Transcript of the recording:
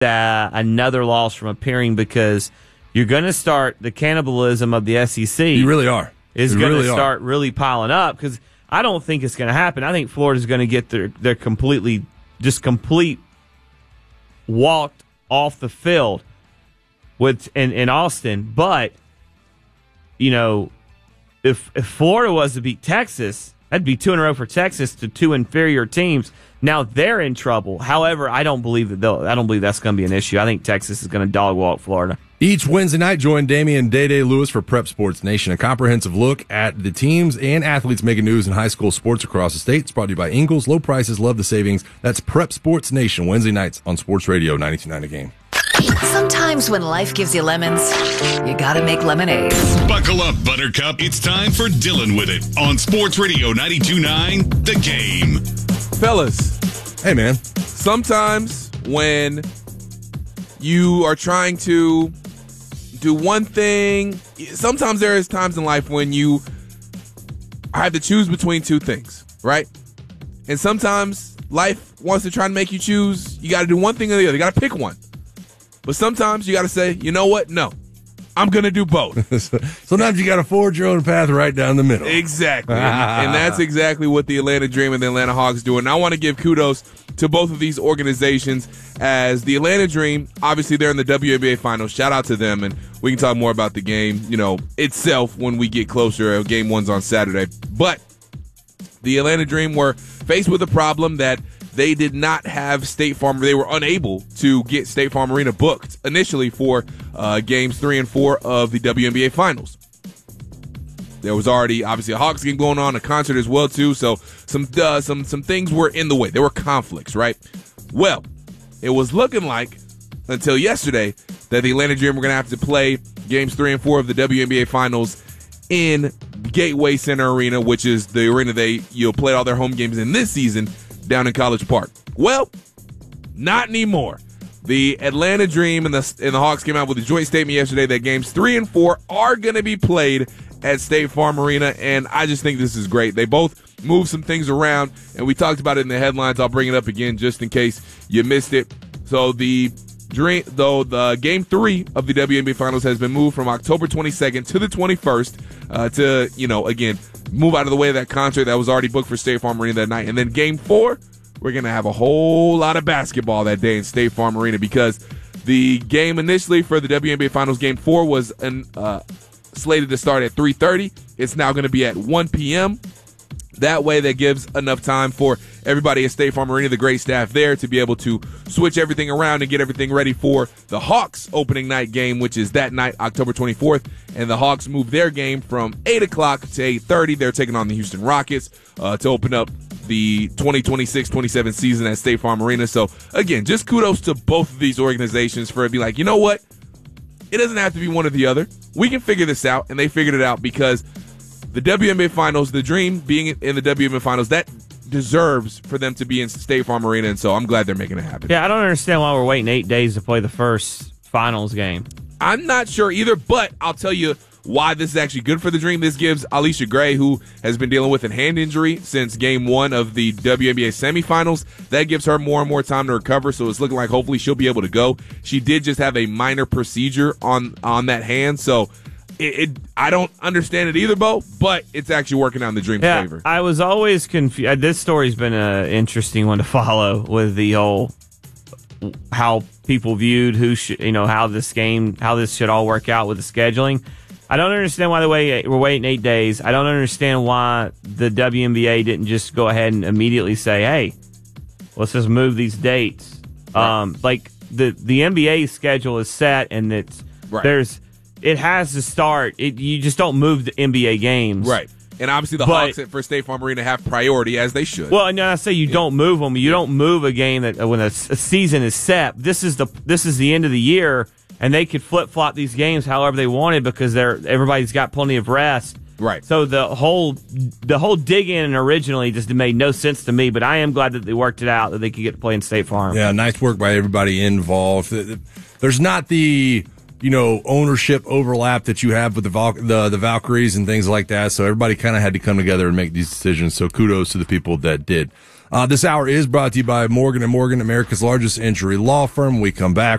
another loss from appearing, because you're going to start the cannibalism of the SEC. You really are. Is going to start really piling up, because I don't think it's going to happen. I think Florida's going to get their complete walked off the field in Austin. But, if Florida was to beat Texas, that'd be 2 in a row for Texas to 2 inferior teams. Now they're in trouble. However, I don't believe that's going to be an issue. I think Texas is going to dog walk Florida. Each Wednesday night, join Damian Day Lewis for Prep Sports Nation, a comprehensive look at the teams and athletes making news in high school sports across the state. It's brought to you by Ingles. Low prices, love the savings. That's Prep Sports Nation, Wednesday nights on Sports Radio 92.9 The Game. Sometimes when life gives you lemons, you gotta make lemonade. Buckle up, Buttercup. It's time for Dylan With It on Sports Radio 92.9 The Game. Fellas. Hey, man. Sometimes when you are trying to do one thing, sometimes there is times in life when you have to choose between two things, right? And sometimes life wants to try and make you choose. You got to do one thing or the other. You got to pick one. But sometimes you got to say, you know what? No, I'm going to do both. Sometimes you got to forge your own path right down the middle. Exactly. And that's exactly what the Atlanta Dream and the Atlanta Hawks do. And I want to give kudos to both of these organizations, as the Atlanta Dream, obviously they're in the WNBA Finals. Shout out to them. And we can talk more about the game, itself when we get closer. Game 1's on Saturday. But the Atlanta Dream were faced with a problem that they did not have State Farm. They were unable to get State Farm Arena booked initially for games 3 and 4 of the WNBA Finals. There was already obviously a Hawks game going on, a concert as well too. So some things were in the way. There were conflicts, right? Well, it was looking like until yesterday that the Atlanta Dream were going to have to play games 3 and 4 of the WNBA Finals in Gateway Center Arena, which is the arena they played all their home games in this season down in College Park. Well, not anymore. The Atlanta Dream and the Hawks came out with a joint statement yesterday that games 3 and 4 are going to be played at State Farm Arena, and I just think this is great. They both moved some things around, and we talked about it in the headlines. I'll bring it up again just in case you missed it. So the game 3 of the WNBA Finals has been moved from October 22nd to the 21st to, again, move out of the way of that concert that was already booked for State Farm Arena that night. And then game 4, we're going to have a whole lot of basketball that day in State Farm Arena, because the game initially for the WNBA Finals game 4 was slated to start at 3:30. It's now going to be at 1 p.m. That way, that gives enough time for everybody at State Farm Arena, the great staff there, to be able to switch everything around and get everything ready for the Hawks opening night game, which is that night, October 24th. And the Hawks move their game from 8 o'clock to 8:30. They're taking on the Houston Rockets to open up the 2026-27 season at State Farm Arena. So, again, just kudos to both of these organizations for it. Be like, you know what? It doesn't have to be one or the other. We can figure this out, and they figured it out, because the WNBA Finals, the Dream being in the WNBA Finals, that deserves for them to be in State Farm Arena, and so I'm glad they're making it happen. Yeah, I don't understand why we're waiting 8 days to play the first finals game. I'm not sure either, but I'll tell you why this is actually good for the Dream. This gives Alicia Gray, who has been dealing with a hand injury since game 1 of the WNBA semifinals, that gives her more and more time to recover, so it's looking like hopefully she'll be able to go. She did just have a minor procedure on that hand, so I don't understand it either, Bo, but it's actually working out in the Dream's favor. I was always confused. This story's been an interesting one to follow, with the whole how people viewed how this should all work out with the scheduling. I don't understand why we're waiting 8 days. I don't understand why the WNBA didn't just go ahead and immediately say, hey, let's just move these dates. Right. Like the NBA schedule is set, and it has to start. You just don't move the NBA games. Right. And obviously the Hawks for State Farm Arena have priority, as they should. Well, no, I say you don't move them. You don't move a game that when a season is set. This is the end of the year, and they could flip-flop these games however they wanted, because everybody's got plenty of rest. Right. So the whole dig-in originally just made no sense to me, but I am glad that they worked it out, that they could get to play in State Farm. Yeah, nice work by everybody involved. There's not the ownership overlap that you have with the Valkyries and things like that, so everybody kind of had to come together and make these decisions, so kudos to the people that did. This hour is brought to you by Morgan & Morgan, America's largest injury law firm. We come back.